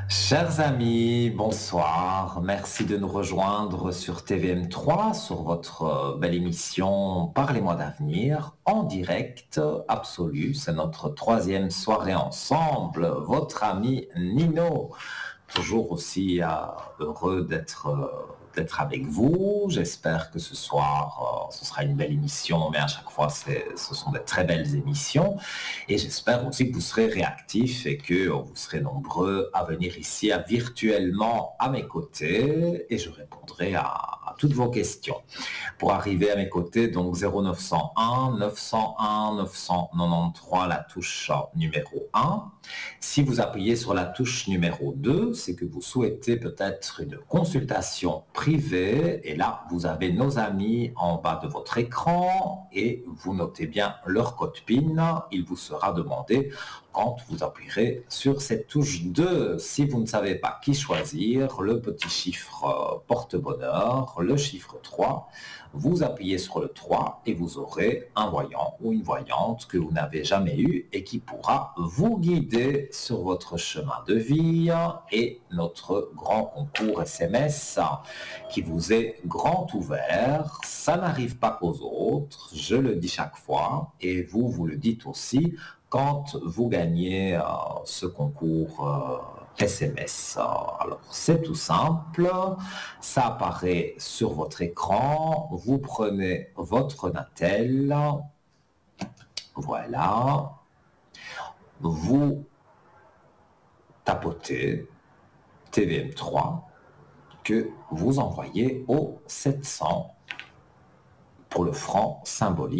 Chers amis, bonsoir. Merci de nous rejoindre sur TVM3 sur votre belle émission Parlez-moi d'avenir en direct absolu. C'est notre troisième soirée ensemble. Votre ami Nino, toujours aussi heureux d'être avec vous. J'espère que ce soir, ce sera une belle émission, mais à chaque fois, ce sont des très belles émissions. Et j'espère aussi que vous serez réactifs et que vous serez nombreux à venir ici virtuellement à mes côtés et je répondrai à toutes vos questions. Pour arriver à mes côtés, donc 0901 901 993, la touche numéro 1. Si vous appuyez sur la touche numéro 2, c'est que vous souhaitez peut-être une consultation privée. Et là, vous avez nos amis en bas de votre écran et vous notez bien leur code PIN. Il vous sera demandé quand vous appuierez sur cette touche 2. Si vous ne savez pas qui choisir, le petit chiffre porte-bonheur, le chiffre 3, vous appuyez sur le 3 et vous aurez un voyant ou une voyante que vous n'avez jamais eu et qui pourra vous guider sur votre chemin de vie et notre grand concours SMS qui vous est grand ouvert. Ça n'arrive pas qu'aux autres, je le dis chaque fois et vous le dites aussi quand vous gagnez ce concours SMS. Alors, c'est tout simple. Ça apparaît sur votre écran. Vous prenez votre Natel. Voilà. Vous tapotez TVM3 que vous envoyez au 700 pour le franc symbolique.